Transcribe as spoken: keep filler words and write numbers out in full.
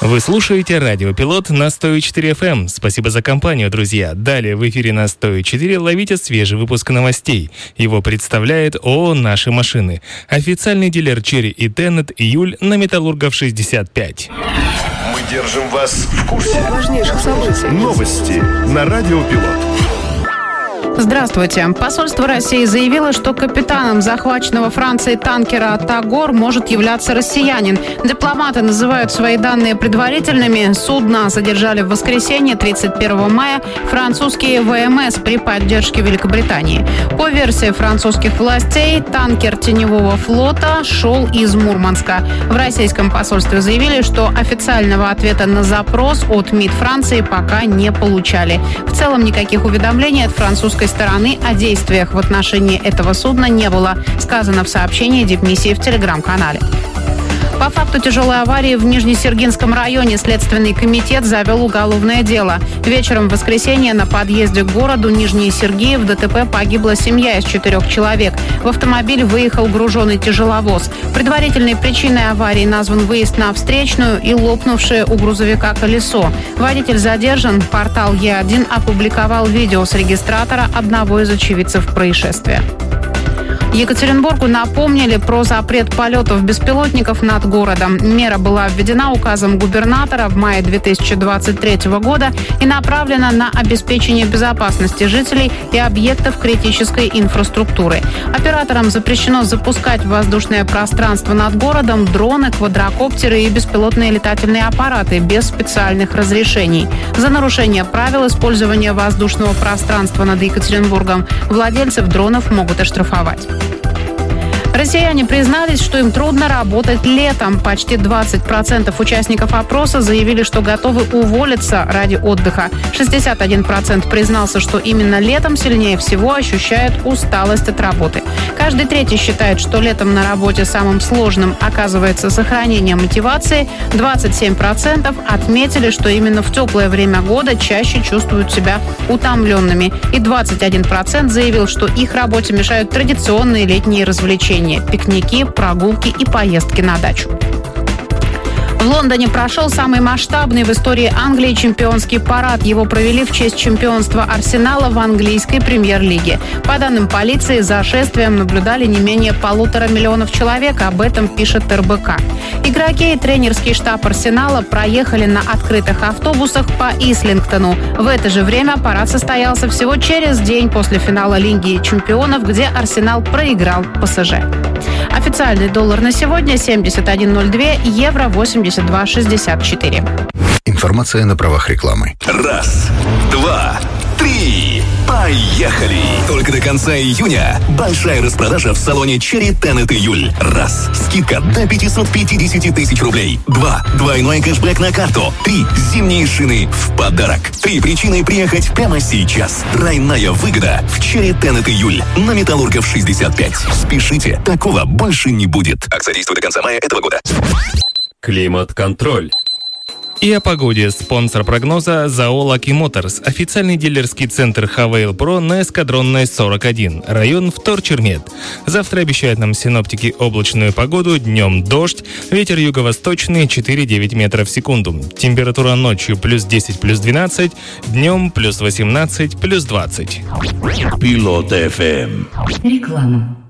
Вы слушаете Радио Пилот на сто четыре эф эм. Спасибо за компанию, друзья. Далее в эфире на сто четыре ловите свежий выпуск новостей. Его представляет ООО «Наши машины». Официальный дилер Chery и Tenet июль на Металлургов шестьдесят пять. Мы держим вас в курсе важнейших событий. Новости на Радио Пилот. Здравствуйте. Посольство России заявило, что капитаном захваченного Францией танкера «Тагор» может являться россиянин. Дипломаты называют свои данные предварительными. Судно задержали в воскресенье, тридцать первого мая, французские вэ эм эс при поддержке Великобритании. По версии французских властей, танкер теневого флота шел из Мурманска. В российском посольстве заявили, что официального ответа на запрос от МИД Франции пока не получали. В целом никаких уведомлений от французской стороны о действиях в отношении этого судна не было, сказано в сообщении дипмиссии в телеграм-канале. По факту тяжелой аварии в Нижнесергинском районе Следственный комитет завел уголовное дело. Вечером в воскресенье на подъезде к городу Нижний Сергиев в ДТП погибла семья из четырех человек. В автомобиль выехал груженный тяжеловоз. Предварительной причиной аварии назван выезд на встречную и лопнувшее у грузовика колесо. Водитель задержан. Портал Е один опубликовал видео с регистратора одного из очевидцев происшествия. Екатеринбургу напомнили про запрет полетов беспилотников над городом. Мера была введена указом губернатора в мае две тысячи двадцать третьего года и направлена на обеспечение безопасности жителей и объектов критической инфраструктуры. Операторам запрещено запускать в воздушное пространство над городом дроны, квадрокоптеры и беспилотные летательные аппараты без специальных разрешений. За нарушение правил использования воздушного пространства над Екатеринбургом владельцев дронов могут оштрафовать. Россияне признались, что им трудно работать летом. Почти двадцать процентов участников опроса заявили, что готовы уволиться ради отдыха. шестьдесят один процент признался, что именно летом сильнее всего ощущают усталость от работы. Каждый третий считает, что летом на работе самым сложным оказывается сохранение мотивации. двадцать семь процентов отметили, что именно в теплое время года чаще чувствуют себя утомленными. И двадцать один процент заявил, что их работе мешают традиционные летние развлечения. Пикники, прогулки и поездки на дачу. В Лондоне прошел самый масштабный в истории Англии чемпионский парад. Его провели в честь чемпионства Арсенала в английской премьер-лиге. По данным полиции, за шествием наблюдали не менее полутора миллионов человек. Об этом пишет эр бэ ка. Игроки и тренерский штаб Арсенала проехали на открытых автобусах по Ислингтону. В это же время парад состоялся всего через день после финала Лиги чемпионов, где Арсенал проиграл пэ эс жэ. Официальный доллар на сегодня семьдесят один ноль два, евро восемьдесят два шестьдесят четыре. Информация на правах рекламы. Раз, два, три. Поехали! Только до конца июня большая распродажа в салоне Chery Tenet июль. Раз. Скидка до пятьсот пятьдесят тысяч рублей. Два. Двойной кэшбэк на карту. Три. Зимние шины в подарок. Три причины приехать прямо сейчас. Тройная выгода в Chery Tenet июль на Металлургов шестьдесят пять. Спешите, такого больше не будет. Акция действует до конца мая этого года. Климат-контроль. И о погоде. Спонсор прогноза ЗАО Lucky Motors. Официальный дилерский центр Хавейл Про на Эскадронной сорок один. Район Вторчермет. Завтра обещают нам синоптики облачную погоду. Днем дождь. Ветер юго-восточный четыре-девять метров в секунду. Температура ночью плюс десять, плюс двенадцать. Днем плюс восемнадцать, плюс двадцать. Пилот эф эм. Реклама.